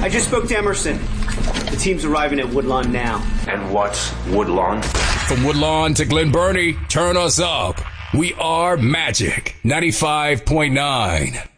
I just spoke to Emerson. The team's arriving at Woodlawn now. And what's Woodlawn? From Woodlawn to Glen Burnie, turn us up. We are Magic 95.9.